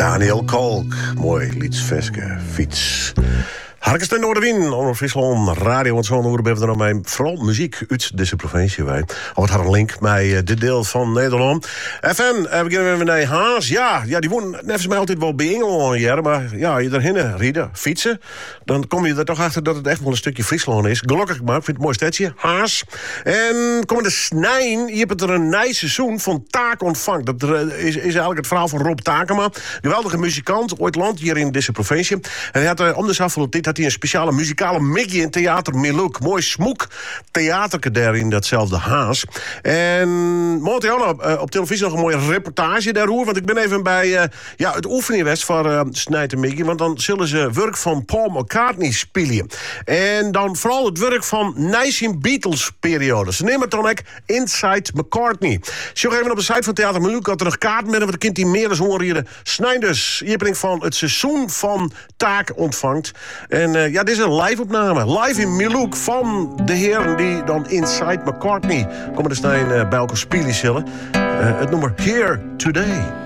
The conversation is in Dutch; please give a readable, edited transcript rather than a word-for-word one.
Daniel Kalk. Mooi, Lietsveske, fiets. Harkens ten Noorderwien, onder Friesland Radio. Want zo horen we er nog vooral muziek uit deze provincie. Wij. Of het had een link met dit deel van Nederland. FM, we beginnen even naar Haas. Ja, die wonen nevens mij altijd wel bij Engeland hier. Maar ja, je daarheen rijden, fietsen. Dan kom je er toch achter dat het echt wel een stukje Friesland is. Gelukkig maar, ik vind het een mooi stadje. Haas. En komende snijn, je hebt er een nice seizoen van Taak ontvangt. Dat is eigenlijk het verhaal van Rob Takema. Geweldige muzikant, ooit land hier in deze provincie. En hij had om de afgelopen tijd had hij een speciale muzikale miggie in Theater Miluk. Mooi smoek theaterke daar in datzelfde Haas. En momenteel op televisie nog een mooie reportage daarover. Want ik ben even bij het oefening van Snijter Miggie. Want dan zullen ze werk van Paul McCartney spelen. En dan vooral het werk van Nice Beatles periode. Ze nemen het dan ook Inside McCartney. Zie even op de site van Theater Miluk dat er nog kaarten met. Want de kind die meer dan horen hier. Snijders, hier van het seizoen van Taak ontvangt. En dit is een live-opname. Live in Miluk van de heren die dan Inside McCartney komen dus bij elkaar spelen zullen. Het nummer Here Today.